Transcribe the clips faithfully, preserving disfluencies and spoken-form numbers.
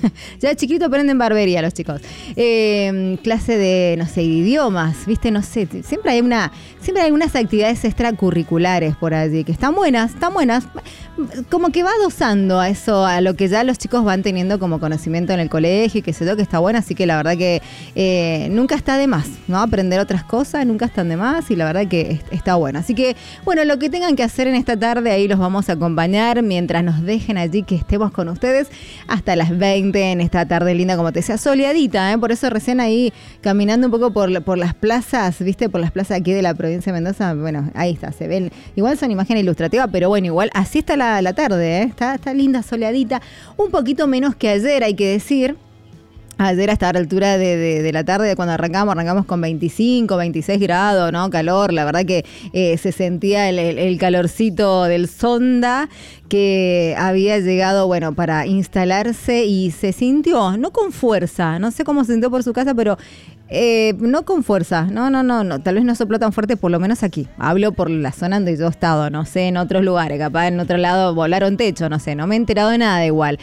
Ya de chiquito aprenden barbería los chicos. Eh, clase de, no sé, idiomas, ¿viste? No sé, siempre hay una, siempre hay algunas actividades extracurriculares por allí que están buenas, están buenas. Como que va dosando a eso, a lo que ya los chicos van teniendo como conocimiento en el colegio y que sé yo, que está bueno, así que la verdad que eh, nunca está de más, ¿no? Aprender otras cosas nunca están de más y la verdad que está bueno. Así que, bueno, lo que tengan que hacer en esta tarde, ahí los vamos a acompañar mientras nos dejen allí que estemos con ustedes hasta las veinte en esta tarde linda, como te decía, soleadita, ¿eh? Por eso recién ahí caminando un poco por, por las plazas, ¿viste? Por las plazas aquí de la provincia de Mendoza, bueno, ahí está, se ven, igual son imágenes ilustrativas, pero bueno, igual así está la, la tarde, ¿eh? Está, está linda, soleadita, un poquito menos que ayer, hay que decir. Ayer a esta altura de, de, de la tarde, cuando arrancamos, arrancamos con veinticinco, veintiséis grados, ¿no? Calor, la verdad que eh, se sentía el, el, el calorcito del sonda que había llegado, bueno, para instalarse y se sintió, no con fuerza, no sé cómo se sintió por su casa, pero eh, no con fuerza, no, no, no, no, tal vez no sopló tan fuerte, por lo menos aquí. Hablo por la zona donde yo he estado, no sé, en otros lugares, capaz en otro lado volaron techo, no sé, no me he enterado de nada igual.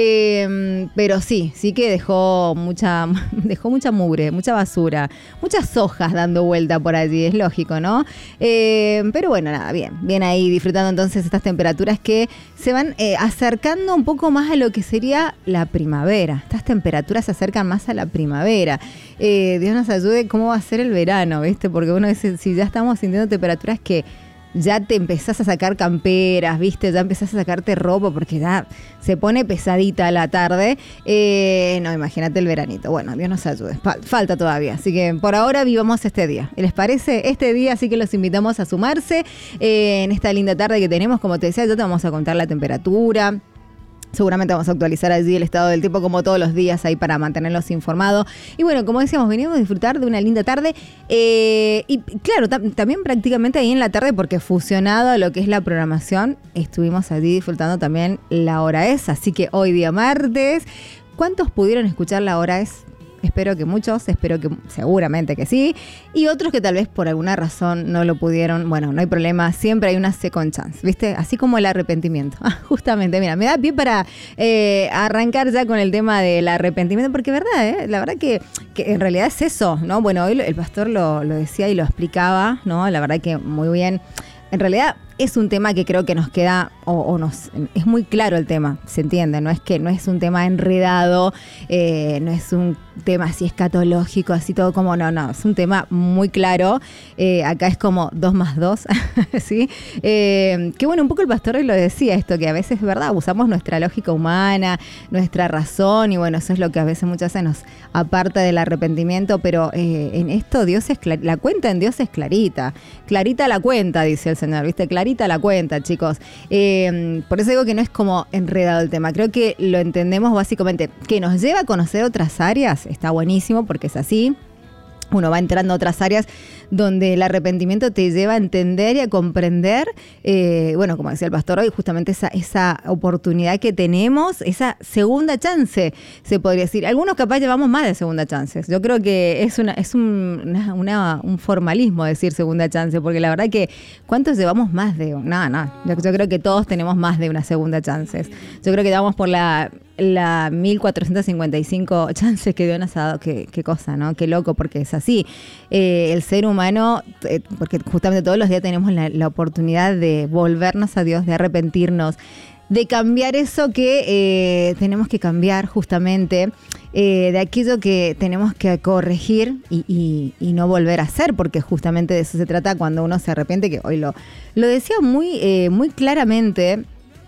Eh, pero sí, sí que dejó mucha, dejó mucha mugre, mucha basura, muchas hojas dando vuelta por allí, es lógico, ¿no? Eh, pero bueno, nada, bien, bien ahí disfrutando entonces estas temperaturas que se van eh, acercando un poco más a lo que sería la primavera. Estas temperaturas se acercan más a la primavera. Eh, Dios nos ayude cómo va a ser el verano, ¿viste? Porque uno dice, si ya estamos sintiendo temperaturas que ya te empezás a sacar camperas, ¿viste? Ya empezás a sacarte ropa porque ya se pone pesadita la tarde. Eh, no, imagínate el veranito. Bueno, Dios nos ayude. Falta todavía. Así que por ahora vivamos este día. ¿Les parece? Este día, así que los invitamos a sumarse eh, en esta linda tarde que tenemos. Como te decía, ya te vamos a contar la temperatura. Seguramente vamos a actualizar allí el estado del tiempo como todos los días ahí para mantenerlos informados. Y bueno, como decíamos, venimos a disfrutar de una linda tarde. Eh, y claro, tam- también prácticamente ahí en la tarde, porque fusionado a lo que es la programación, estuvimos allí disfrutando también la hora es. Así que hoy día martes, ¿cuántos pudieron escuchar la hora es? Espero que muchos, espero que seguramente que sí. Y otros que tal vez por alguna razón no lo pudieron. Bueno, no hay problema, siempre hay una second chance, ¿viste? Así como el arrepentimiento. Ah, justamente, mira, me da pie para eh, arrancar ya con el tema del arrepentimiento, porque verdad, ¿eh? La verdad que, que en realidad es eso, ¿no? Bueno, hoy el pastor lo, lo decía y lo explicaba, ¿no? La verdad que muy bien. En realidad es un tema que creo que nos queda, o, o nos es muy claro el tema, se entiende, no es que no es un tema enredado, eh, no es un tema así escatológico, así todo como, no, no, es un tema muy claro, eh, acá es como dos más dos, ¿sí? Eh, que bueno, un poco el pastor hoy lo decía esto, que a veces es verdad, usamos nuestra lógica humana, nuestra razón, y bueno, eso es lo que a veces muchas veces nos aparta del arrepentimiento, pero eh, en esto Dios es clar- la cuenta en Dios es clarita, clarita la cuenta, dice el Señor, ¿viste? Clarita la cuenta, chicos. Eh, por eso digo que no es como enredado el tema. Creo que lo entendemos básicamente. Que nos lleva a conocer otras áreas, está buenísimo porque es así. Uno va entrando a otras áreas donde el arrepentimiento te lleva a entender y a comprender, eh, bueno, como decía el pastor hoy, justamente esa, esa oportunidad que tenemos, esa segunda chance, se podría decir. Algunos capaz llevamos más de segunda chances. Yo creo que es una es un, una, una, un formalismo decir segunda chance, porque la verdad que ¿cuántos llevamos más de una? No, no, yo, yo creo que todos tenemos más de una segunda chance. Yo creo que vamos por la... la mil cuatrocientas cincuenta y cinco chances que Dios nos ha dado, qué, qué cosa, ¿no? Qué loco, porque es así. Eh, el ser humano, eh, porque justamente todos los días tenemos la, la oportunidad de volvernos a Dios, de arrepentirnos, de cambiar eso que eh, tenemos que cambiar justamente, eh, de aquello que tenemos que corregir y, y, y no volver a hacer, porque justamente de eso se trata cuando uno se arrepiente, que hoy lo, lo decía muy, eh, muy claramente.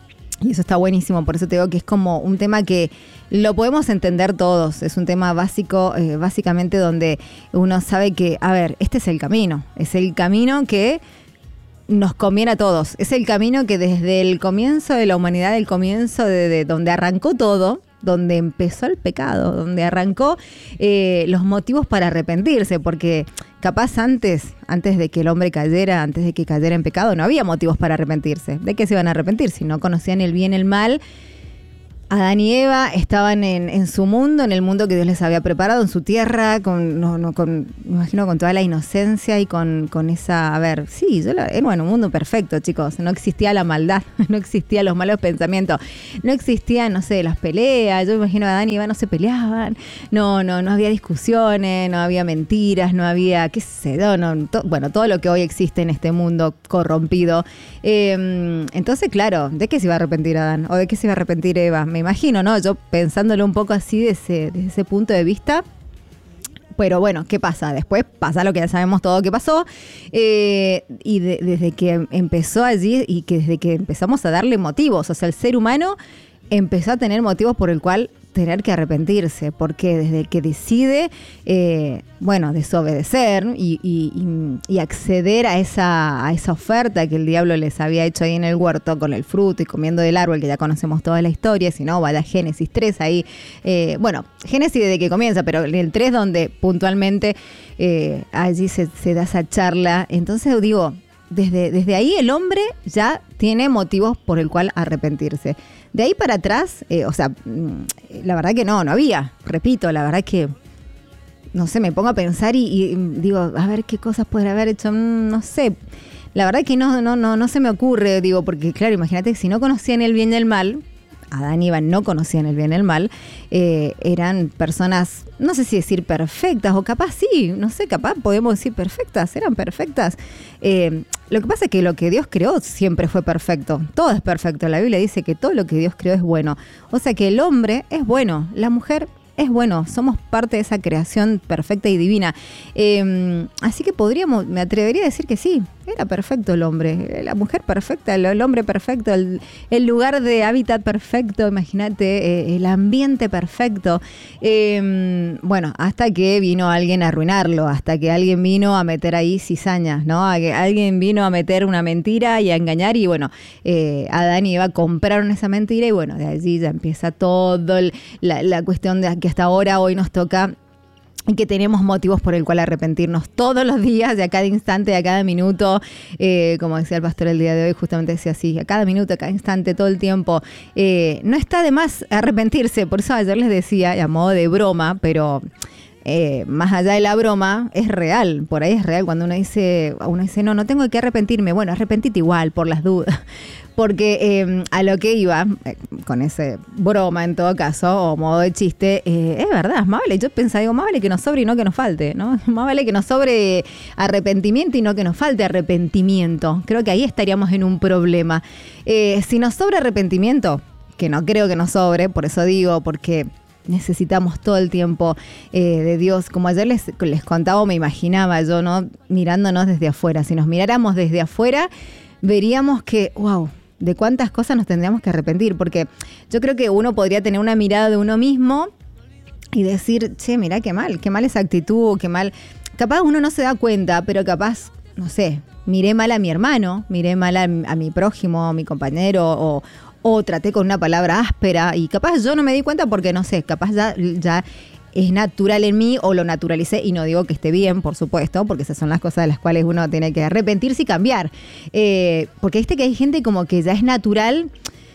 Y eso está buenísimo, por eso te digo que es como un tema que lo podemos entender todos. Es un tema básico, eh, básicamente donde uno sabe que, a ver, este es el camino. Es el camino que nos conviene a todos. Es el camino que desde el comienzo de la humanidad, el comienzo de, de donde arrancó todo, donde empezó el pecado, donde arrancó eh, los motivos para arrepentirse, porque capaz antes, antes de que el hombre cayera, antes de que cayera en pecado, no había motivos para arrepentirse. ¿De qué se iban a arrepentir? Si no conocían el bien y el mal, Adán y Eva estaban en, en su mundo, en el mundo que Dios les había preparado, en su tierra, con, no, no, con me imagino con toda la inocencia y con, con esa, a ver, sí, yo la, era bueno, un mundo perfecto, chicos, no existía la maldad, no existían los malos pensamientos, no existían, no sé, las peleas, yo me imagino a Adán y Eva no se peleaban, no, no, no había discusiones, no había mentiras, no había, qué sé yo, no, to, bueno, todo lo que hoy existe en este mundo corrompido. Eh, entonces, claro, ¿de qué se iba a arrepentir Adán? ¿O de qué se iba a arrepentir Eva? Me imagino, ¿no? Yo pensándolo un poco así desde, desde ese punto de vista. Pero bueno, ¿qué pasa? Después pasa lo que ya sabemos todo que pasó. Eh, y de, desde que empezó allí y que desde que empezamos a darle motivos, o sea, el ser humano empezó a tener motivos por el cual tener que arrepentirse, porque desde que decide, eh, bueno, desobedecer y, y, y acceder a esa, a esa oferta que el diablo les había hecho ahí en el huerto con el fruto y comiendo del árbol, que ya conocemos toda la historia, si no, vaya a Génesis tres ahí, eh, bueno, Génesis desde que comienza, pero en el tres donde puntualmente eh, allí se, se da esa charla, entonces digo, Desde, desde ahí el hombre ya tiene motivos por el cual arrepentirse. De ahí para atrás, eh, o sea, la verdad que no, no había. Repito, la verdad que, no sé, me pongo a pensar y, y digo, a ver qué cosas podría haber hecho, no sé. La verdad que no, no, no, no se me ocurre, digo, porque claro, imagínate que si no conocían el bien y el mal, Adán y Eva no conocían el bien y el mal, eh, eran personas, no sé si decir perfectas, o capaz sí, no sé, capaz podemos decir perfectas, eran perfectas. Eh, lo que pasa es que lo que Dios creó siempre fue perfecto, todo es perfecto, la Biblia dice que todo lo que Dios creó es bueno, o sea que el hombre es bueno, la mujer es bueno, somos parte de esa creación perfecta y divina. Eh, así que podríamos, me atrevería a decir que sí, era perfecto el hombre, la mujer perfecta, el, el hombre perfecto, el, el lugar de hábitat perfecto, imagínate, eh, el ambiente perfecto. Eh, bueno, hasta que vino alguien a arruinarlo, hasta que alguien vino a meter ahí cizañas, ¿no? A que alguien vino a meter una mentira y a engañar y bueno, eh, Adán y Eva compraron esa mentira y bueno, de allí ya empieza todo el, la, la cuestión de que hasta ahora hoy nos toca y que tenemos motivos por el cual arrepentirnos todos los días, de a cada instante, a cada minuto, eh, como decía el pastor el día de hoy, justamente decía así, a cada minuto, a cada instante, todo el tiempo. Eh, no está de más arrepentirse, por eso ayer les decía, a modo de broma, pero eh, más allá de la broma, es real, por ahí es real, cuando uno dice, uno dice, no, no tengo que arrepentirme, bueno, arrepentite igual, por las dudas. Porque eh, a lo que iba, eh, con ese broma en todo caso, o modo de chiste, eh, es verdad, es más vale, yo pensaba, digo, más vale que nos sobre y no que nos falte, ¿no? Más vale que nos sobre arrepentimiento y no que nos falte arrepentimiento. Creo que ahí estaríamos en un problema. Eh, si nos sobra arrepentimiento, que no creo que nos sobre, por eso digo, porque necesitamos todo el tiempo eh, de Dios. Como ayer les, les contaba o me imaginaba yo, ¿no? Mirándonos desde afuera. Si nos miráramos desde afuera, veríamos que, wow, de cuántas cosas nos tendríamos que arrepentir, porque yo creo que uno podría tener una mirada de uno mismo y decir, che, mirá qué mal, qué mal esa actitud, qué mal. Capaz uno no se da cuenta, pero capaz, no sé, miré mal a mi hermano, miré mal a, a mi prójimo, a mi compañero, o, o traté con una palabra áspera, y capaz yo no me di cuenta porque, no sé, capaz ya, ya es natural en mí o lo naturalicé, y no digo que esté bien, por supuesto, porque esas son las cosas de las cuales uno tiene que arrepentirse y cambiar. Eh, porque viste que hay gente como que ya es natural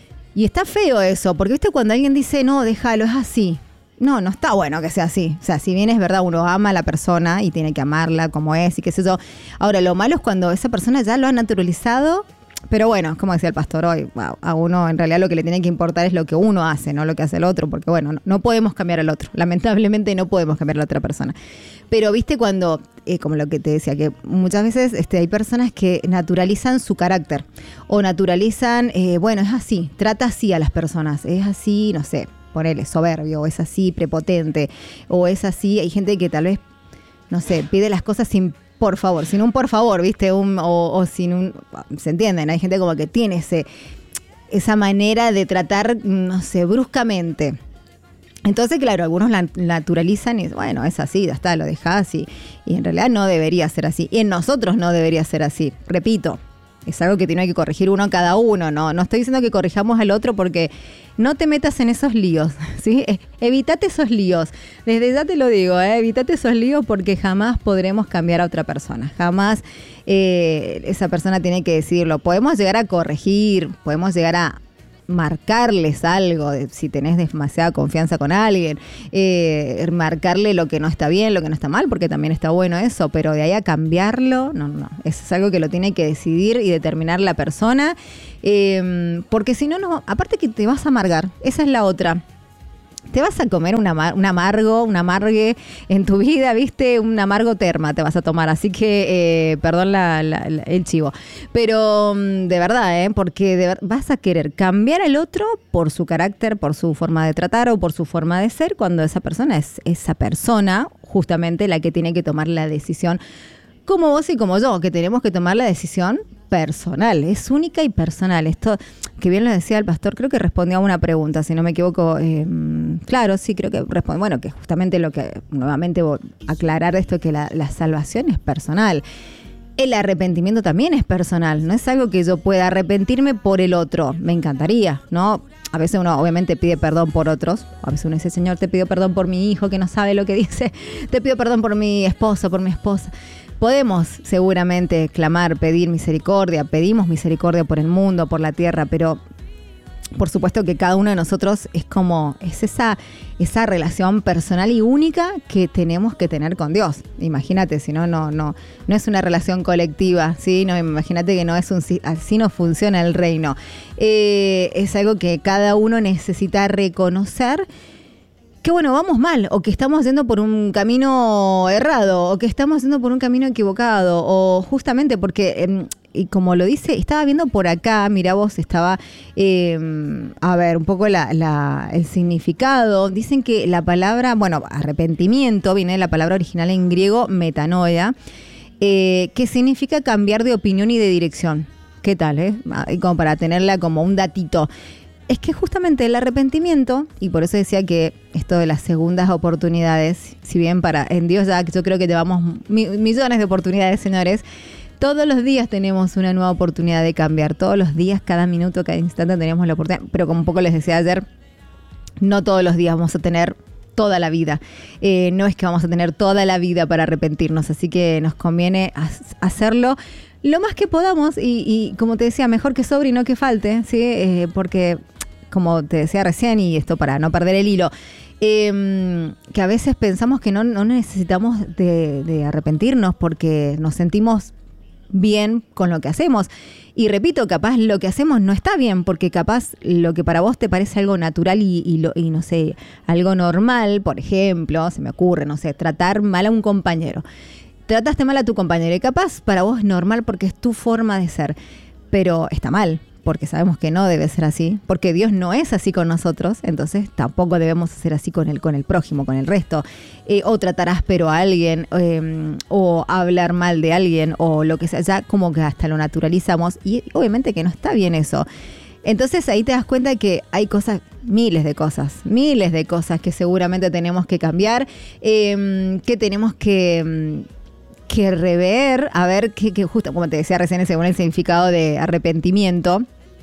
y está feo eso, porque viste cuando alguien dice, no, déjalo, es así. No, no está bueno que sea así. O sea, si bien es verdad, uno ama a la persona y tiene que amarla como es y qué sé yo. Ahora, lo malo es cuando esa persona ya lo ha naturalizado. Pero bueno, como decía el pastor hoy, wow, a uno en realidad lo que le tiene que importar es lo que uno hace, no lo que hace el otro, porque bueno, no, no podemos cambiar al otro, lamentablemente no podemos cambiar a la otra persona. Pero viste cuando, eh, como lo que te decía, que muchas veces este, hay personas que naturalizan su carácter o naturalizan, eh, bueno, es así, trata así a las personas, es así, no sé, ponele soberbio, o es así prepotente, o es así, hay gente que tal vez, no sé, pide las cosas sin por favor, sin un por favor, ¿viste? Un, o, o sin un... ¿Se entienden? Hay gente como que tiene ese, esa manera de tratar, no sé, bruscamente. Entonces, claro, algunos la naturalizan y, bueno, es así, ya está, lo dejás y, y en realidad no debería ser así. Y en nosotros no debería ser así. Repito, es algo que tiene que corregir uno cada uno, ¿no? No estoy diciendo que corrijamos al otro porque no te metas en esos líos, ¿sí? Evítate esos líos. Desde ya te lo digo, ¿eh? Evítate esos líos porque jamás podremos cambiar a otra persona. Jamás eh, esa persona tiene que decidirlo. Podemos llegar a corregir, podemos llegar a marcarles algo, de, si tenés demasiada confianza con alguien, eh, marcarle lo que no está bien, lo que no está mal, porque también está bueno eso, pero de ahí a cambiarlo, no, no, eso es algo que lo tiene que decidir y determinar la persona, eh, porque si no, no, aparte que te vas a amargar, esa es la otra. Te vas a comer un, amar, un amargo, un amargue en tu vida, ¿viste? Un amargo terma te vas a tomar. Así que, eh, perdón la, la, la, el chivo. Pero de verdad, ¿eh? Porque de ver, vas a querer cambiar al otro por su carácter, por su forma de tratar o por su forma de ser, cuando esa persona es esa persona justamente la que tiene que tomar la decisión, como vos y como yo, que tenemos que tomar la decisión personal, es única y personal. Esto, que bien lo decía el pastor, creo que respondió a una pregunta, si no me equivoco. Eh, claro, sí, creo que responde. Bueno, que justamente lo que, nuevamente, aclarar esto, que la, la salvación es personal. El arrepentimiento también es personal, no es algo que yo pueda arrepentirme por el otro. Me encantaría, ¿no? A veces uno obviamente pide perdón por otros. A veces uno dice, Señor, te pido perdón por mi hijo que no sabe lo que dice. Te pido perdón por mi esposo, por mi esposa. Podemos seguramente clamar, pedir misericordia, pedimos misericordia por el mundo, por la tierra, pero por supuesto que cada uno de nosotros es como, es esa, esa relación personal y única que tenemos que tener con Dios. Imagínate, si no, no, no, no es una relación colectiva, ¿sí? No, imagínate que no es un, así no funciona el reino. Eh, es algo que cada uno necesita reconocer. Que bueno, vamos mal, o que estamos yendo por un camino errado, o que estamos yendo por un camino equivocado, o justamente porque, eh, y como lo dice, estaba viendo por acá, mirá vos, estaba, eh, a ver, un poco la, la, el significado. Dicen que la palabra, bueno, arrepentimiento, viene de la palabra original en griego, metanoia, eh, que significa cambiar de opinión y de dirección. ¿Qué tal, eh? Como para tenerla como un datito. Es que justamente el arrepentimiento, y por eso decía que esto de las segundas oportunidades, si bien para en Dios ya yo creo que llevamos mi, millones de oportunidades, señores, todos los días tenemos una nueva oportunidad de cambiar, todos los días, cada minuto, cada instante tenemos la oportunidad, pero como un poco les decía ayer, no todos los días vamos a tener toda la vida, eh, no es que vamos a tener toda la vida para arrepentirnos, así que nos conviene hacerlo lo más que podamos y, y como te decía, mejor que sobre y no que falte, ¿sí? Eh, porque como te decía recién, y esto para no perder el hilo, eh, que a veces pensamos que no, no necesitamos de, de arrepentirnos porque nos sentimos bien con lo que hacemos. Y repito, capaz lo que hacemos no está bien, porque capaz lo que para vos te parece algo natural y, y, lo, y no sé, algo normal, por ejemplo, se me ocurre, no sé, tratar mal a un compañero. Trataste mal a tu compañero y capaz para vos es normal porque es tu forma de ser, pero está mal. Porque sabemos que no debe ser así, porque Dios no es así con nosotros, entonces tampoco debemos ser así con el, con el prójimo, con el resto. Eh, o tratar áspero a alguien, eh, o hablar mal de alguien, o lo que sea, ya como que hasta lo naturalizamos, y obviamente que no está bien eso. Entonces ahí te das cuenta que hay cosas, miles de cosas, miles de cosas que seguramente tenemos que cambiar, eh, que tenemos que... que rever, a ver, que, que justo como te decía recién, según el significado de arrepentimiento,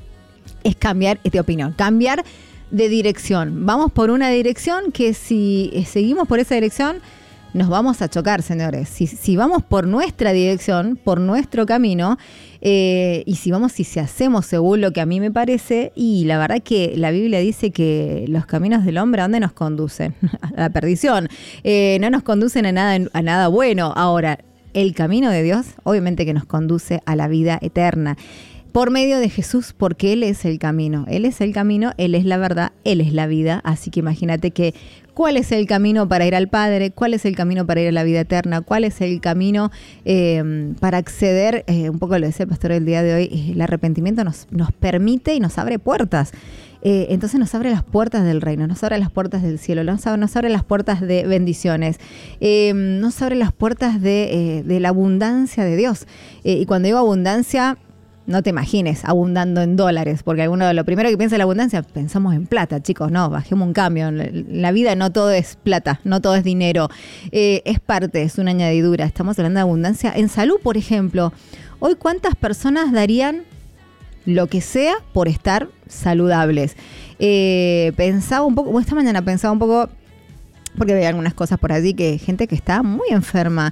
es cambiar de opinión, cambiar de dirección. Vamos por una dirección que si seguimos por esa dirección, nos vamos a chocar, señores. Si, si vamos por nuestra dirección, por nuestro camino, eh, y si vamos, si, si hacemos según lo que a mí me parece, y la verdad que la Biblia dice que los caminos del hombre, ¿a dónde nos conducen? A la perdición. Eh, no nos conducen a nada, a nada bueno. Ahora, el camino de Dios, obviamente que nos conduce a la vida eterna. Por medio de Jesús, porque Él es el camino. Él es el camino, Él es la verdad, Él es la vida. Así que imagínate que cuál es el camino para ir al Padre, cuál es el camino para ir a la vida eterna, cuál es el camino eh, para acceder, eh, un poco lo decía el pastor el día de hoy, el arrepentimiento nos, nos permite y nos abre puertas. Eh, entonces nos abre las puertas del reino, nos abre las puertas del cielo, nos abre, nos abre las puertas de bendiciones, eh, nos abre las puertas de, eh, de la abundancia de Dios. Eh, y cuando digo abundancia, no te imagines abundando en dólares, porque alguno lo primero que piensa en la abundancia, pensamos en plata, chicos, no, bajemos un cambio. En la vida no todo es plata, no todo es dinero, eh, es parte, es una añadidura. Estamos hablando de abundancia en salud, por ejemplo. Hoy, ¿cuántas personas darían lo que sea por estar saludables? Eh, pensaba un poco, bueno, esta mañana pensaba un poco porque hay algunas cosas por allí que gente que está muy enferma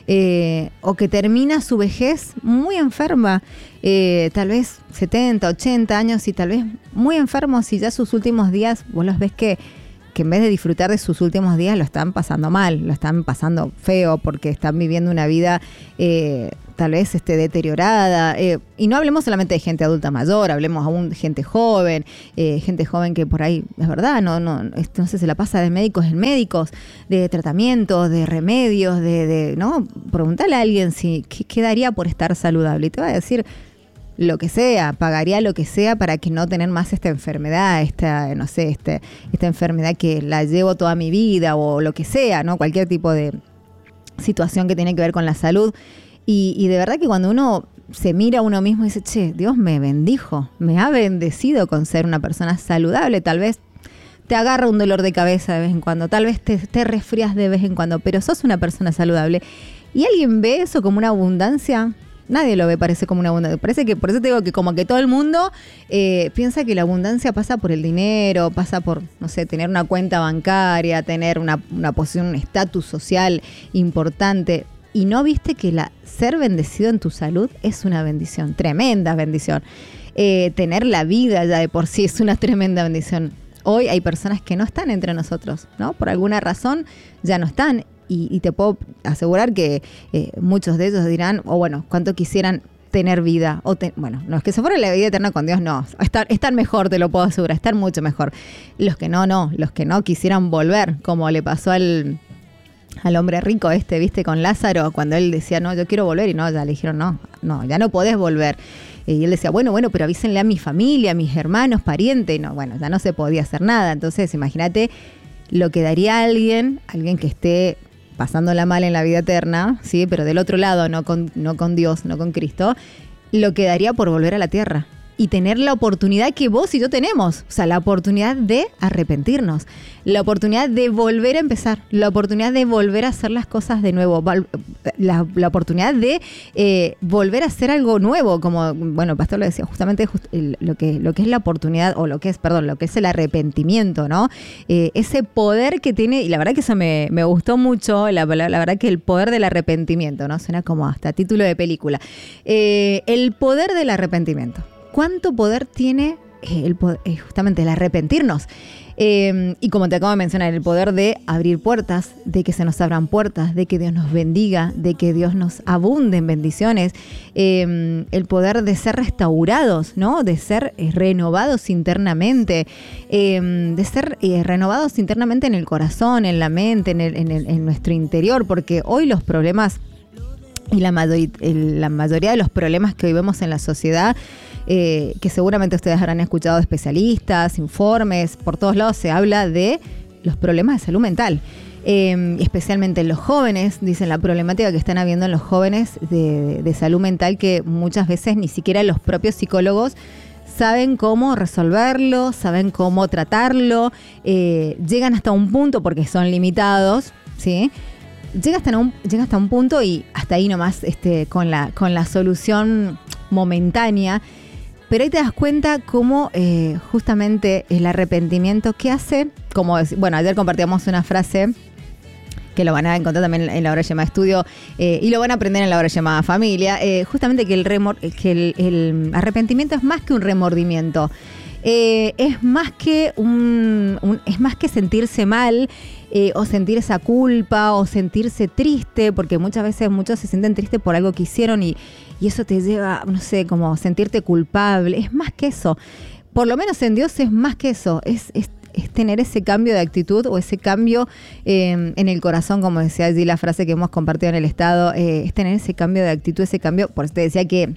eh, o que termina su vejez muy enferma, eh, tal vez setenta, ochenta años y tal vez muy enfermos y ya sus últimos días vos los ves que, que en vez de disfrutar de sus últimos días lo están pasando mal, lo están pasando feo porque están viviendo una vida eh, tal vez este, deteriorada. Eh, y no hablemos solamente de gente adulta mayor, hablemos aún de gente joven, eh, gente joven que por ahí, es verdad, no, no, no sé, se la pasa de médicos en médicos, de tratamientos, de remedios, de, de ¿no? Preguntale a alguien si qué, qué daría por estar saludable y te va a decir lo que sea, pagaría lo que sea para que no tener más esta enfermedad, esta, no sé, este, esta enfermedad que la llevo toda mi vida o lo que sea, ¿no? Cualquier tipo de situación que tiene que ver con la salud. Y, y de verdad que cuando uno se mira a uno mismo y dice, che, Dios me bendijo, me ha bendecido con ser una persona saludable, tal vez te agarra un dolor de cabeza de vez en cuando, tal vez te, te resfrías de vez en cuando, pero sos una persona saludable. ¿Y alguien ve eso como una abundancia? Nadie lo ve, parece como una abundancia. Parece que, por eso te digo que como que todo el mundo eh, piensa que la abundancia pasa por el dinero, pasa por, no sé, tener una cuenta bancaria, tener una, una posición, un estatus social importante. Y no viste que la, ser bendecido en tu salud es una bendición, tremenda bendición. Eh, tener la vida ya de por sí es una tremenda bendición. Hoy hay personas que no están entre nosotros, ¿no? Por alguna razón ya no están. Y, y te puedo asegurar que eh, muchos de ellos dirán, o oh, bueno, cuánto quisieran tener vida. O te, bueno, los que se fueron a la vida eterna con Dios, no. Están, están mejor, te lo puedo asegurar, están mucho mejor. Los que no, no. Los que no quisieran volver, como le pasó al... al hombre rico este, viste, con Lázaro, cuando él decía, no, yo quiero volver, y no, ya le dijeron, no, no, ya no podés volver. Y él decía, bueno, bueno, pero avísenle a mi familia, a mis hermanos, parientes, y no, bueno, ya no se podía hacer nada. Entonces, imagínate lo que daría alguien, alguien que esté pasándola mal en la vida eterna, sí, pero del otro lado, no con, no con Dios, no con Cristo, lo que daría por volver a la tierra. Y tener la oportunidad que vos y yo tenemos, o sea, la oportunidad de arrepentirnos, la oportunidad de volver a empezar, la oportunidad de volver a hacer las cosas de nuevo, la, la oportunidad de eh, volver a hacer algo nuevo, como, bueno, el pastor lo decía, justamente just, el, lo, que, lo que es la oportunidad, o lo que es, perdón, lo que es el arrepentimiento, ¿no? Eh, ese poder que tiene, y la verdad que eso me, me gustó mucho, la, la, la verdad que el poder del arrepentimiento, ¿no? Suena como hasta título de película. Eh, el poder del arrepentimiento. ¿Cuánto poder tiene el poder, justamente el arrepentirnos? Eh, y como te acabo de mencionar, el poder de abrir puertas, de que se nos abran puertas, de que Dios nos bendiga, de que Dios nos abunde en bendiciones, eh, el poder de ser restaurados, ¿no? De ser eh, renovados internamente, eh, de ser eh, renovados internamente en el corazón, en la mente, en, el, en, el, en nuestro interior, porque hoy los problemas y la, mayor, la mayoría de los problemas que hoy vemos en la sociedad, Eh, que seguramente ustedes habrán escuchado de especialistas, informes, por todos lados se habla de los problemas de salud mental. Eh, especialmente en los jóvenes, dicen la problemática que están habiendo en los jóvenes de, de salud mental, que muchas veces ni siquiera los propios psicólogos saben cómo resolverlo, saben cómo tratarlo, eh, llegan hasta un punto, porque son limitados, ¿sí? Llega hasta un, llega hasta un punto y hasta ahí nomás este, con, la, con la solución momentánea. Pero ahí te das cuenta cómo eh, justamente el arrepentimiento que hace, como bueno, ayer compartíamos una frase que lo van a encontrar también en la hora llamada estudio eh, y lo van a aprender en la hora llamada familia, eh, justamente que, el, remor, que el, el arrepentimiento es más que un remordimiento, eh, es más que un, un es más que sentirse mal. Eh, o sentir esa culpa o sentirse triste, porque muchas veces muchos se sienten tristes por algo que hicieron y, y eso te lleva, no sé, como sentirte culpable. Es más que eso. Por lo menos en Dios es más que eso. Es, es, es tener ese cambio de actitud o ese cambio eh, en el corazón, como decía allí la frase que hemos compartido en el estado, eh, es tener ese cambio de actitud, ese cambio, por eso te decía que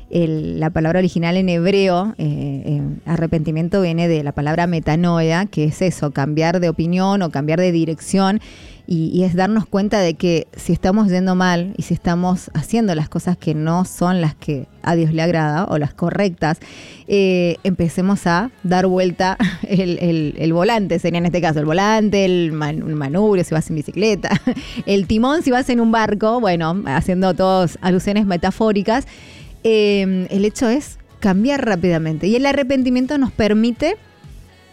el, la palabra original en hebreo, eh, eh, arrepentimiento, viene de la palabra metanoia, que es eso, cambiar de opinión o cambiar de dirección. Y, y es darnos cuenta de que si estamos yendo mal y si estamos haciendo las cosas que no son las que a Dios le agrada o las correctas, eh, empecemos a dar vuelta el, el, el volante, sería en este caso el volante, el man, manubrio si vas en bicicleta, el timón si vas en un barco, bueno, haciendo todas alusiones metafóricas. Eh, el hecho es cambiar rápidamente y el arrepentimiento nos permite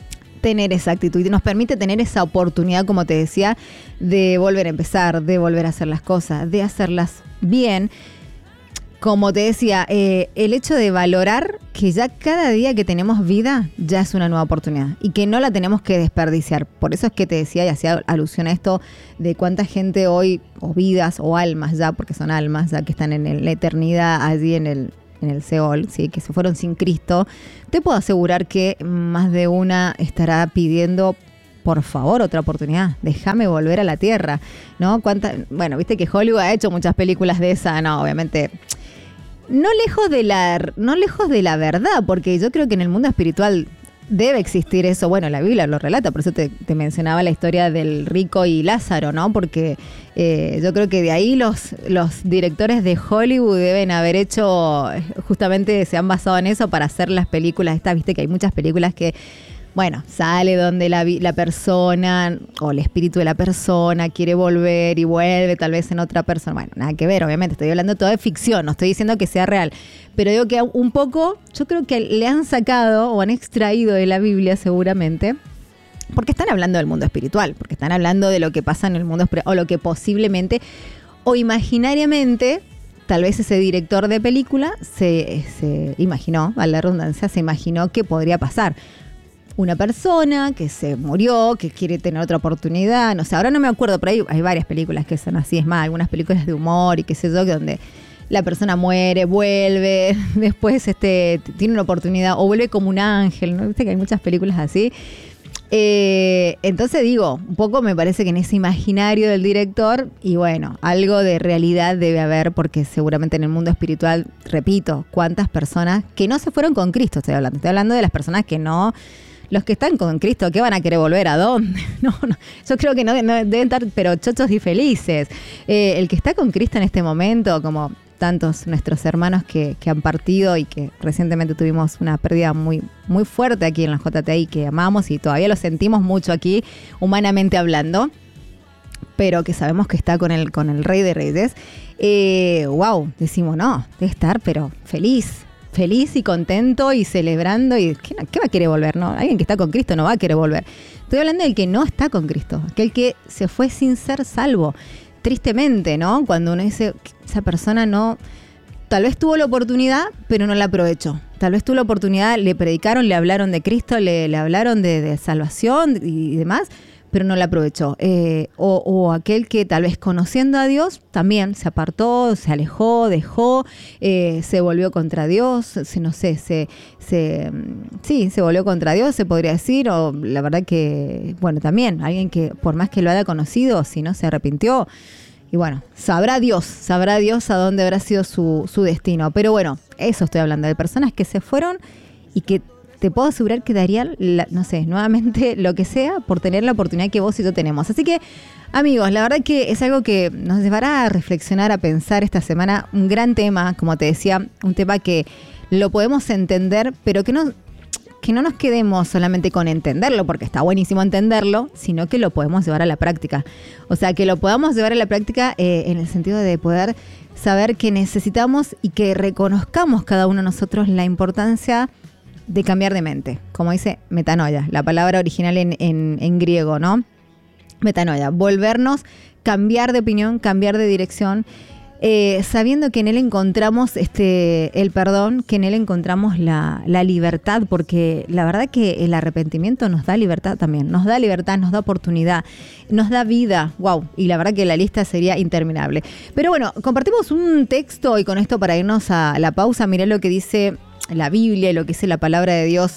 tener esa actitud y nos permite tener esa oportunidad, como te decía, de volver a empezar, de volver a hacer las cosas, de hacerlas bien. Como te decía, eh, el hecho de valorar que ya cada día que tenemos vida ya es una nueva oportunidad y que no la tenemos que desperdiciar. Por eso es que te decía y hacía alusión a esto de cuánta gente hoy, o vidas o almas ya, porque son almas ya que están en el, la eternidad allí en el, en el Seol, ¿sí? Que se fueron sin Cristo. Te puedo asegurar que más de una estará pidiendo, por favor, otra oportunidad, déjame volver a la tierra, ¿no? ¿Cuánta? Bueno, viste que Hollywood ha hecho muchas películas de esa, no, obviamente... No lejos de la, no lejos de la verdad, porque yo creo que en el mundo espiritual debe existir eso. Bueno, la Biblia lo relata, por eso te, te mencionaba la historia del rico y Lázaro, ¿no? Porque eh, yo creo que de ahí los, los directores de Hollywood deben haber hecho, justamente se han basado en eso para hacer las películas estas. Viste que hay muchas películas que, bueno, sale donde la, la persona o el espíritu de la persona quiere volver y vuelve tal vez en otra persona. Bueno, nada que ver, obviamente, estoy hablando todo de ficción, no estoy diciendo que sea real. Pero digo que un poco, yo creo que le han sacado o han extraído de la Biblia seguramente, porque están hablando del mundo espiritual, porque están hablando de lo que pasa en el mundo espiritual, o lo que posiblemente o imaginariamente... Tal vez ese director de película se, se imaginó, a la redundancia, se imaginó que podría pasar. Una persona que se murió, que quiere tener otra oportunidad, no sé, ahora no me acuerdo, pero hay, hay varias películas que son así, es más, algunas películas de humor y qué sé yo, donde la persona muere, vuelve, después este, tiene una oportunidad o vuelve como un ángel, ¿no? Viste que hay muchas películas así. Eh, entonces digo, un poco me parece que en ese imaginario del director, y bueno, algo de realidad debe haber, porque seguramente en el mundo espiritual, repito, cuántas personas que no se fueron con Cristo, estoy hablando, estoy hablando de las personas que no, los que están con Cristo, ¿qué van a querer volver? ¿A dónde? No, no, yo creo que no, no deben estar, pero chochos y felices. Eh, el que está con Cristo en este momento, como tantos nuestros hermanos que, que han partido y que recientemente tuvimos una pérdida muy, muy fuerte aquí en la J T I que amamos y todavía lo sentimos mucho aquí, humanamente hablando, pero que sabemos que está con el, con el Rey de Reyes. Eh, wow, decimos, no, debe estar, pero feliz, feliz y contento y celebrando. Y ¿qué, qué va a querer volver? No, alguien que está con Cristo no va a querer volver. Estoy hablando del que no está con Cristo, aquel que se fue sin ser salvo. Tristemente, ¿no? Cuando uno dice, esa persona no, tal vez tuvo la oportunidad, pero no la aprovechó. Tal vez tuvo la oportunidad, le predicaron, le hablaron de Cristo, le, le hablaron de, de salvación y demás, pero no la aprovechó. Eh, o, o aquel que tal vez conociendo a Dios también se apartó, se alejó, dejó, eh, se volvió contra Dios, se, no sé, se, se, sí, se volvió contra Dios, se podría decir, o la verdad que, bueno, también alguien que por más que lo haya conocido, si no se arrepintió, y bueno, sabrá Dios, sabrá Dios a dónde habrá sido su, su destino. Pero bueno, eso estoy hablando, de personas que se fueron y que te puedo asegurar que darían, la, no sé, nuevamente lo que sea por tener la oportunidad que vos y yo tenemos. Así que, amigos, la verdad que es algo que nos llevará a reflexionar, a pensar esta semana. Un gran tema, como te decía, un tema que lo podemos entender, pero que no, que no nos quedemos solamente con entenderlo, porque está buenísimo entenderlo, sino que lo podemos llevar a la práctica. O sea, que lo podamos llevar a la práctica eh, en el sentido de poder saber que necesitamos y que reconozcamos cada uno de nosotros la importancia de cambiar de mente, como dice metanoia, la palabra original en, en, en griego, ¿no? Metanoia, volvernos, cambiar de opinión, cambiar de dirección, eh, sabiendo que en él encontramos este, el perdón, que en él encontramos la, la libertad, porque la verdad que el arrepentimiento nos da libertad también, nos da libertad, nos da oportunidad, nos da vida, wow, y la verdad que la lista sería interminable. Pero bueno, compartimos un texto y con esto para irnos a la pausa, mirá lo que dice la Biblia y lo que dice la palabra de Dios.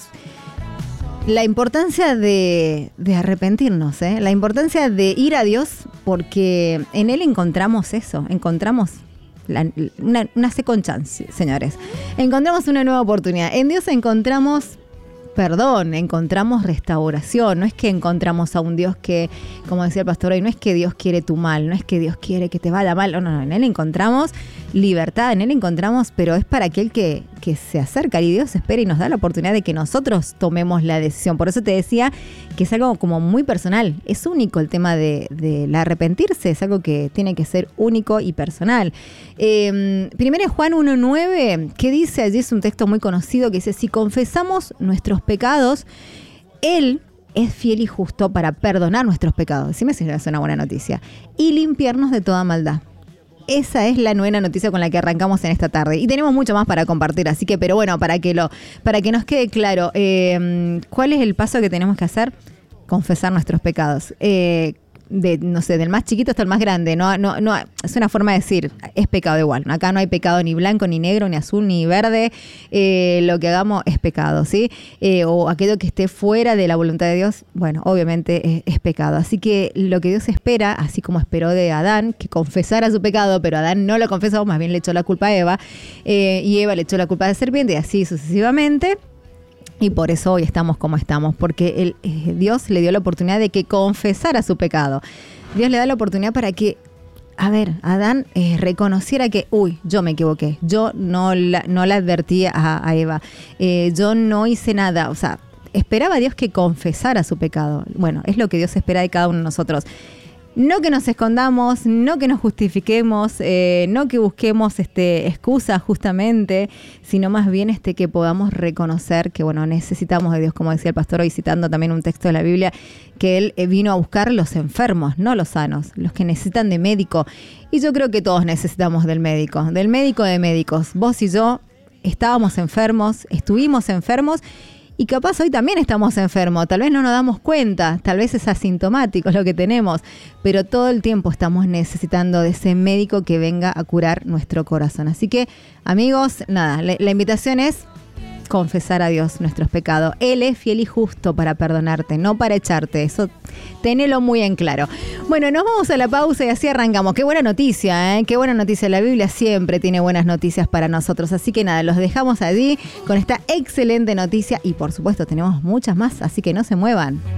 La importancia de, de arrepentirnos, ¿eh? La importancia de ir a Dios, porque en Él encontramos eso, encontramos la, una, una second chance, señores. Encontramos una nueva oportunidad. En Dios encontramos perdón, encontramos restauración. No es que encontramos a un Dios que, como decía el pastor hoy, no es que Dios quiere tu mal, no es que Dios quiere que te vaya mal, no, no, no, en Él encontramos libertad, en Él encontramos, pero es para aquel que, que se acerca y Dios espera y nos da la oportunidad de que nosotros tomemos la decisión. Por eso te decía que es algo como muy personal, es único el tema de, de la arrepentirse, es algo que tiene que ser único y personal. Eh, primero Juan uno nueve, ¿qué dice? Allí es un texto muy conocido que dice, si confesamos nuestros pecados, Él es fiel y justo para perdonar nuestros pecados. Decime si es una buena noticia. Y limpiarnos de toda maldad. Esa es la nueva noticia con la que arrancamos en esta tarde. Y tenemos mucho más para compartir, así que, pero bueno, para que lo, para que nos quede claro, eh, ¿cuál es el paso que tenemos que hacer? Confesar nuestros pecados. Eh, de, no sé, del más chiquito hasta el más grande. No, no, no, es una forma de decir, es pecado igual. Acá no hay pecado ni blanco, ni negro, ni azul, ni verde. Eh, lo que hagamos es pecado, ¿sí? Eh, o aquello que esté fuera de la voluntad de Dios, bueno, obviamente es, es pecado. Así que lo que Dios espera, así como esperó de Adán, que confesara su pecado, pero Adán no lo confesó, más bien le echó la culpa a Eva, eh, y Eva le echó la culpa a la serpiente, y así sucesivamente. Y por eso hoy estamos como estamos, porque el, eh, Dios le dio la oportunidad de que confesara su pecado. Dios le da la oportunidad para que, a ver, Adán eh, reconociera que, uy, yo me equivoqué, yo no la, no la advertí a, a Eva, eh, yo no hice nada, o sea, esperaba a Dios que confesara su pecado. Bueno, es lo que Dios espera de cada uno de nosotros. No que nos escondamos, no que nos justifiquemos, eh, no que busquemos este, excusas justamente, sino más bien este, que podamos reconocer que bueno, necesitamos de Dios, como decía el pastor hoy citando también un texto de la Biblia, que Él vino a buscar los enfermos, no los sanos, los que necesitan de médico. Y yo creo que todos necesitamos del médico, del médico de médicos. Vos y yo estábamos enfermos, estuvimos enfermos, y capaz hoy también estamos enfermos, tal vez no nos damos cuenta, tal vez es asintomático lo que tenemos, pero todo el tiempo estamos necesitando de ese médico que venga a curar nuestro corazón. Así que, amigos, nada, la, la invitación es confesar a Dios nuestros pecados. Él es fiel y justo para perdonarte, no para echarte. Eso, tenelo muy en claro. Bueno, nos vamos a la pausa y así arrancamos. Qué buena noticia, ¿eh? Qué buena noticia. La Biblia siempre tiene buenas noticias para nosotros. Así que nada, los dejamos allí con esta excelente noticia y por supuesto tenemos muchas más, así que no se muevan.